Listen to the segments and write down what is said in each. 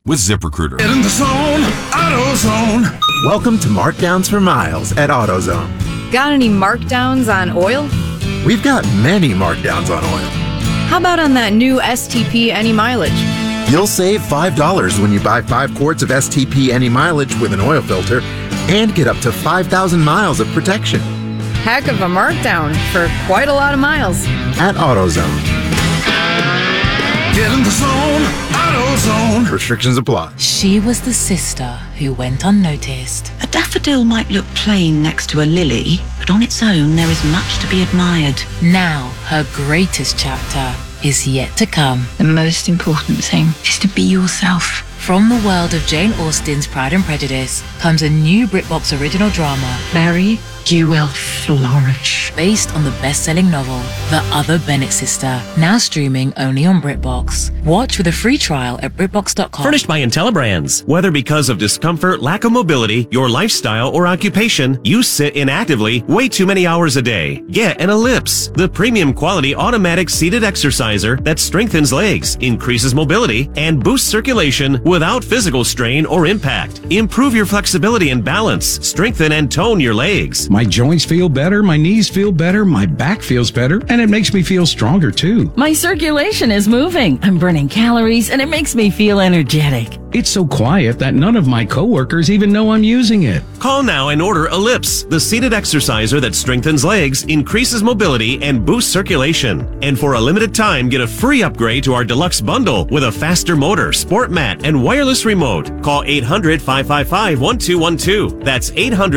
with ZipRecruiter. Get in the zone, AutoZone. Welcome to Markdowns for Miles at AutoZone. Got any markdowns on oil? We've got many markdowns on oil. How about on that new STP Any Mileage? You'll save $5 when you buy 5 quarts of STP Any Mileage with an oil filter and get up to 5,000 miles of protection. Heck of a markdown for quite a lot of miles. At AutoZone. Get in the zone, AutoZone. Restrictions apply. She was the sister who went unnoticed. A daffodil might look plain next to a lily, but on its own there is much to be admired. Now, her greatest chapter is yet to come. The most important thing is to be yourself. From the world of Jane Austen's Pride and Prejudice comes a new BritBox original drama. Mary, you will flourish. Based on the best-selling novel, The Other Bennett Sister, now streaming only on BritBox. Watch with a free trial at BritBox.com. Furnished by IntelliBrands. Whether because of discomfort, lack of mobility, your lifestyle, or occupation, you sit inactively way too many hours a day. Get an Ellipse, the premium quality automatic seated exerciser that strengthens legs, increases mobility, and boosts circulation without physical strain or impact. Improve your flexibility and balance. Strengthen and tone your legs. My joints feel better, my knees feel better, my back feels better, and it makes me feel stronger too. My circulation is moving. I'm burning calories, and it makes me feel energetic. It's so quiet that none of my coworkers even know I'm using it. Call now and order Ellipse, the seated exerciser that strengthens legs, increases mobility, and boosts circulation. And for a limited time, get a free upgrade to our deluxe bundle with a faster motor, sport mat, and wireless remote. Call 800-555-1212. That's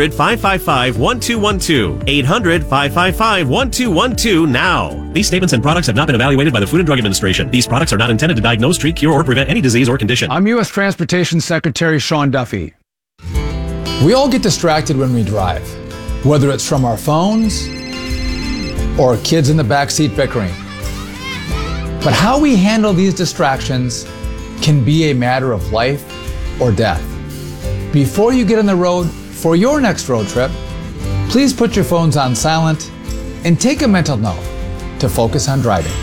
800-555-1212. 800-555-1212 now. These statements and products have not been evaluated by the Food and Drug Administration. These products are not intended to diagnose, treat, cure, or prevent any disease or condition. I'm U.S. Transportation Secretary Sean Duffy. We all get distracted when we drive, whether it's from our phones or kids in the backseat bickering. But how we handle these distractions can be a matter of life or death. Before you get on the road for your next road trip, please put your phones on silent and take a mental note to focus on driving.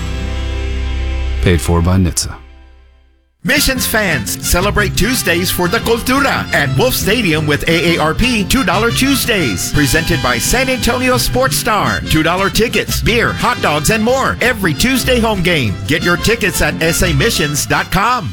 Paid for by NHTSA. Missions fans, celebrate Tuesdays for the Cultura at Wolf Stadium with AARP $2 Tuesdays. Presented by San Antonio Sports Star. $2 tickets, beer, hot dogs, and more every Tuesday home game. Get your tickets at samissions.com.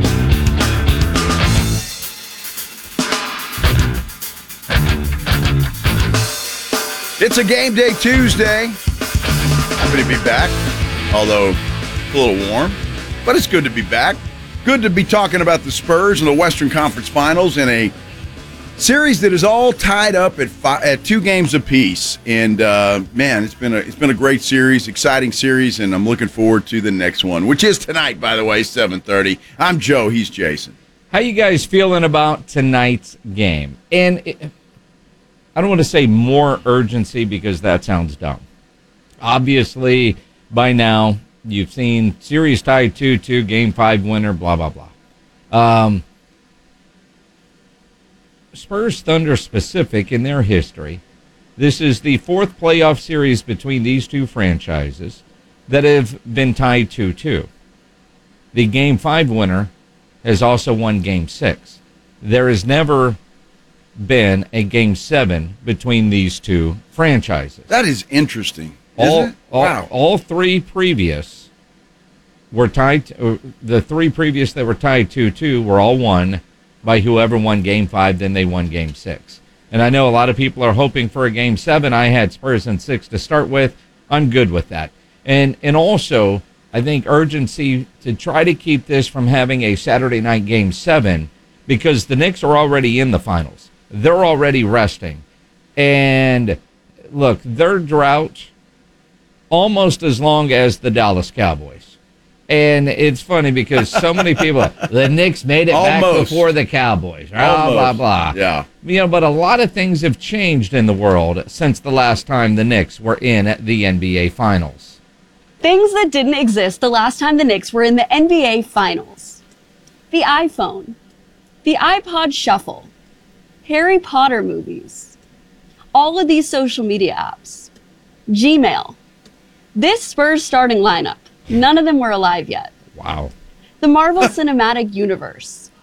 It's a game day Tuesday. Happy to be back, although a little warm, but it's good to be back. Good to be talking about the Spurs and the Western Conference Finals in a series that is all tied up at 2 games apiece. And man, it's been a great series, exciting series, and I'm looking forward to the next one, which is tonight, by the way, 7:30. I'm Joe. He's Jason. How you guys feeling about tonight's game? And I don't want to say more urgency because that sounds dumb. Obviously, by now, you've seen series tied 2-2, Game 5 winner, blah, blah, blah. Spurs Thunder specific in their history. This is the 4th playoff series between these two franchises that have been tied 2-2. The Game 5 winner has also won Game 6. There has never been a Game 7 between these two franchises. That is interesting. All 3 previous were tied. The 3 previous that were tied 2-2 were all won by whoever won Game 5. Then they won Game 6. And I know a lot of people are hoping for a Game 7. I had Spurs in 6 to start with. I'm good with that. And also, I think urgency to try to keep this from having a Saturday night Game 7 because the Knicks are already in the finals. They're already resting. And look, their drought almost as long as the Dallas Cowboys. And it's funny because so many people, the Knicks made it back before the Cowboys. Blah, blah, blah. Yeah. You know, but a lot of things have changed in the world since the last time the Knicks were in the NBA Finals. Things that didn't exist the last time the Knicks were in the NBA Finals. The iPhone. The iPod Shuffle. Harry Potter movies. All of these social media apps. Gmail. This Spurs starting lineup. None of them were alive yet. Wow. The Marvel Cinematic Universe.